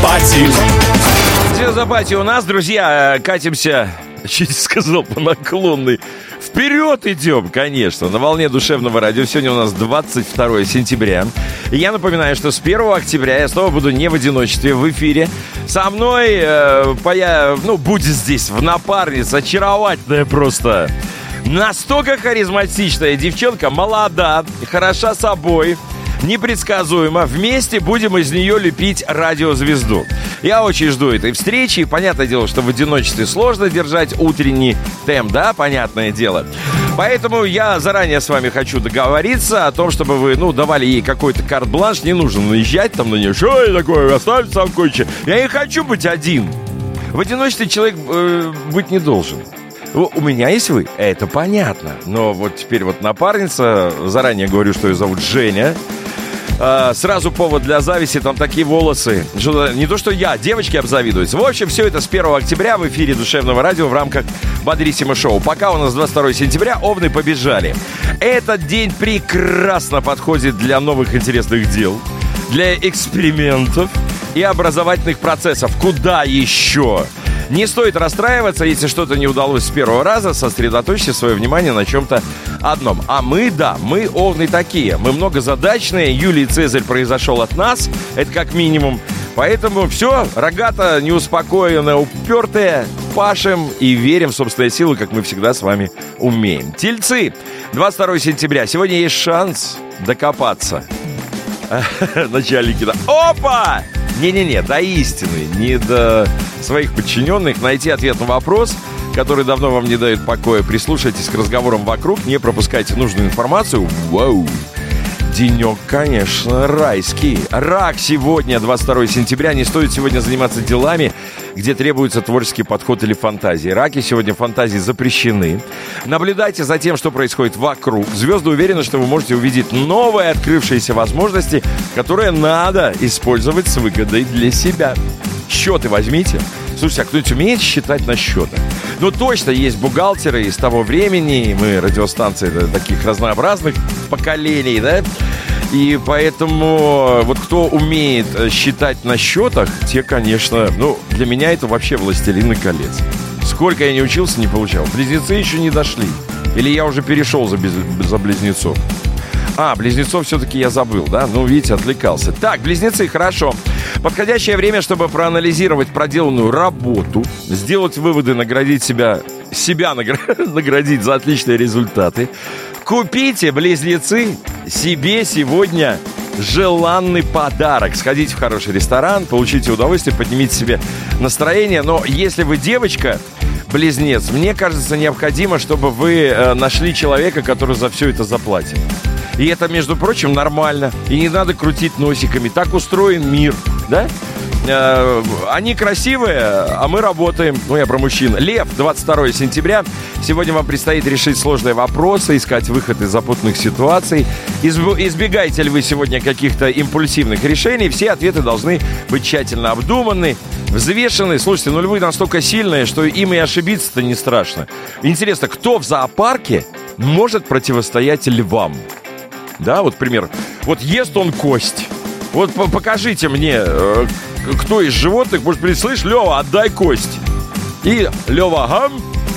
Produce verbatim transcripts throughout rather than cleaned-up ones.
пати. Что за пати у нас, друзья? Катимся, чуть сказал, по наклонной. Вперед идем, конечно, на волне душевного радио. Сегодня у нас двадцать второе сентября. И я напоминаю, что с первого октября я снова буду не в одиночестве в эфире. Со мной, э, поя... ну, будет здесь в напарнице, очаровательная просто. Настолько харизматичная девчонка, молода, хороша собой, непредсказуемо. Вместе будем из нее лепить радиозвезду. Я очень жду этой встречи. И понятное дело, что в одиночестве сложно держать утренний темп, да, понятное дело. Поэтому я заранее с вами хочу договориться о том, чтобы вы, ну, давали ей какой-то карт-бланш. Не нужно наезжать там на нее. Что я такое? Оставьте сам кое-что. Я не хочу быть один. В одиночестве человек э, быть не должен. У меня есть вы, это понятно. Но вот теперь вот напарница. Заранее говорю, что ее зовут Женя. А, сразу повод для зависти, там такие волосы. Что, не то, что я, девочки обзавидуются. В общем, все это с первого октября в эфире Душевного радио в рамках Бодрисимо шоу. Пока у нас двадцать второе сентября, овны побежали. Этот день прекрасно подходит для новых интересных дел, для экспериментов и образовательных процессов. Куда еще? Не стоит расстраиваться, если что-то не удалось с первого раза. Сосредоточьте свое внимание на чем-то одном. А мы, да, мы овны такие. Мы многозадачные. Юлий Цезарь произошел от нас. Это как минимум. Поэтому все, рогато, неуспокоенно, упертые. Пашем и верим в собственные силы, как мы всегда с вами умеем. Тельцы, двадцать второе сентября. Сегодня есть шанс докопаться. Начальники, да. Опа! Не-не-не, до истины, не до своих подчиненных. Найти ответ на вопрос, который давно вам не дает покоя. Прислушайтесь к разговорам вокруг, не пропускайте нужную информацию. Вау! Денек, конечно, райский. Рак сегодня, двадцать второе сентября. Не стоит сегодня заниматься делами, где требуется творческий подход или фантазии. Раки сегодня фантазии запрещены. Наблюдайте за тем, что происходит вокруг. Звезды уверены, что вы можете увидеть новые открывшиеся возможности, которые надо использовать с выгодой для себя. Счеты возьмите. Слушайте, а кто-нибудь умеет считать на счетах? Ну, точно есть бухгалтеры из того времени. Мы радиостанции да, таких разнообразных поколений, да? И поэтому вот кто умеет считать на счетах, те, конечно... Ну, для меня это вообще «Властелины колец». Сколько я не учился, не получал. Близнецы еще не дошли. Или я уже перешел за, без... за близнецов. А, близнецов все-таки я забыл, да? Ну, видите, отвлекался. Так, близнецы, хорошо. Подходящее время, чтобы проанализировать проделанную работу, сделать выводы, наградить себя, себя наградить за отличные результаты. Купите, близнецы, себе сегодня желанный подарок. Сходите в хороший ресторан, получите удовольствие, поднимите себе настроение. Но если вы девочка, близнец, мне кажется, необходимо, чтобы вы э, нашли человека, который за все это заплатит. И это, между прочим, нормально. И не надо крутить носиками. Так устроен мир, да? Э, они красивые, а мы работаем. Ну, я про мужчин. Лев, двадцать второе сентября. Сегодня вам предстоит решить сложные вопросы, искать выход из запутанных ситуаций. Изб- избегаете ли вы сегодня каких-то импульсивных решений? Все ответы должны быть тщательно обдуманы, взвешены. Слушайте, ну львы настолько сильные, что им и ошибиться-то не страшно. Интересно, кто в зоопарке может противостоять львам? Да, вот пример. Вот ест он кость. Вот покажите мне, э, кто из животных может прийти, слышь, Лева, отдай кость. И Лева, гам,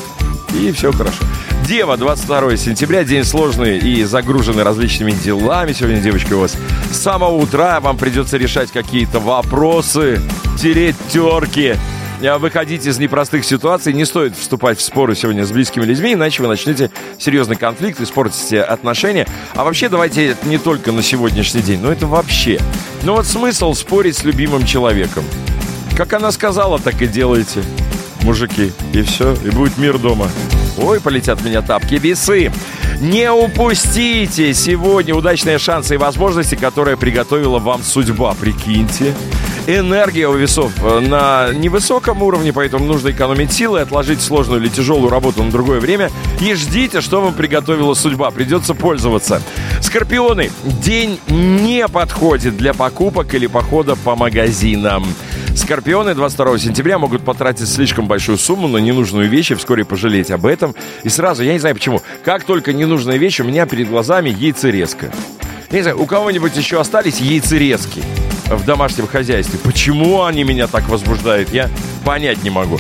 и все хорошо. Дева, двадцать второе сентября, день сложный и загруженный различными делами. Сегодня, девочки, у вас с самого утра вам придется решать какие-то вопросы, тереть терки, выходить из непростых ситуаций. Не стоит вступать в споры сегодня с близкими людьми, иначе вы начнете серьезный конфликт, испортите отношения. А вообще, давайте это не только на сегодняшний день, но это вообще. Ну вот смысл спорить с любимым человеком. Как она сказала, так и делайте, мужики. И все, и будет мир дома. Ой, полетят в меня тапки. Весы. Не упустите сегодня удачные шансы и возможности, которые приготовила вам судьба. Прикиньте. Энергия у весов на невысоком уровне, поэтому нужно экономить силы, отложить сложную или тяжелую работу на другое время и ждите, что вам приготовила судьба. Придется пользоваться. Скорпионы. День не подходит для покупок или похода по магазинам. Скорпионы двадцать второго сентября могут потратить слишком большую сумму на ненужную вещь и вскоре пожалеть об этом. И сразу, я не знаю почему, как только ненужная вещь, у меня перед глазами яйцерезка. Я не знаю, у кого-нибудь еще остались яйцерезки? в домашнем хозяйстве. Почему они меня так возбуждают, я понять не могу.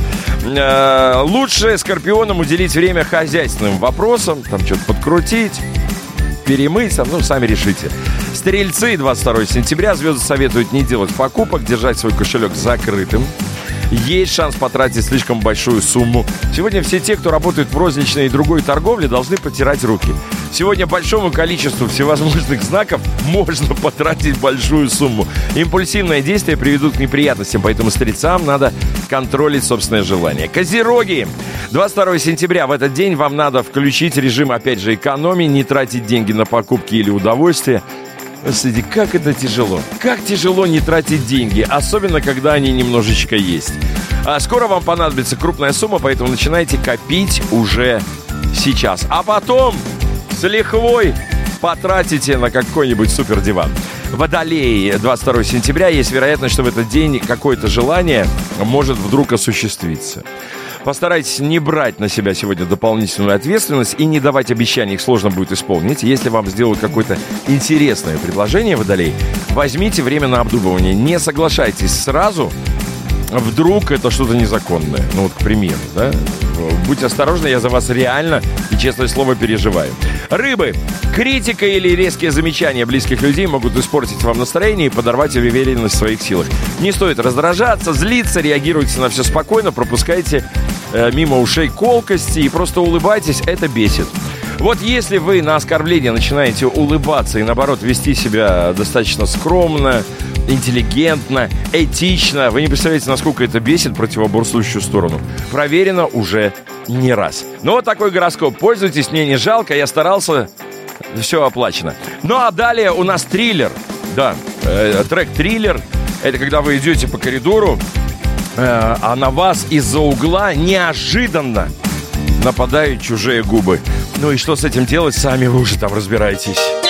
Лучше скорпионам уделить время хозяйственным вопросам, там что-то подкрутить, перемыть, ну, сами решите. Стрельцы, двадцать второе сентября, звезды советуют не делать покупок, держать свой кошелек закрытым. Есть шанс потратить слишком большую сумму. Сегодня все те, кто работает в розничной и другой торговле, должны потирать руки. Сегодня большому количеству всевозможных знаков можно потратить большую сумму. Импульсивные действия приведут к неприятностям, поэтому стрельцам надо контролить собственное желание. Козероги! двадцать второе сентября. В этот день вам надо включить режим, опять же, экономии, не тратить деньги на покупки или удовольствие. Господи, как это тяжело. Как тяжело не тратить деньги, особенно когда они немножечко есть. А скоро вам понадобится крупная сумма, поэтому начинайте копить уже сейчас. А потом с лихвой потратите на какой-нибудь супердиван. Водолей, двадцать второе сентября. Есть вероятность, что в этот день какое-то желание может вдруг осуществиться. Постарайтесь не брать на себя сегодня дополнительную ответственность и не давать обещаний, их сложно будет исполнить. Если вам сделают какое-то интересное предложение, Водолей, возьмите время на обдумывание. Не соглашайтесь сразу, вдруг это что-то незаконное. Ну вот, к примеру, да? Будьте осторожны, я за вас реально и, честное слово, переживаю. Рыбы. Критика или резкие замечания близких людей могут испортить вам настроение и подорвать уверенность в своих силах. Не стоит раздражаться, злиться, реагируйте на все спокойно, пропускайте э, мимо ушей колкости и просто улыбайтесь, это бесит. Вот если вы на оскорбление начинаете улыбаться и, наоборот, вести себя достаточно скромно, интеллигентно, этично, вы не представляете, насколько это бесит противоборствующую сторону. Проверено уже не раз. Ну, вот такой гороскоп. Пользуйтесь, мне не жалко, я старался, все оплачено. Ну, а далее у нас триллер. Да, э, трек «Триллер». Это когда вы идете по коридору, э, а на вас из-за угла неожиданно нападают чужие губы. Ну и что с этим делать, сами вы уже там разбираетесь.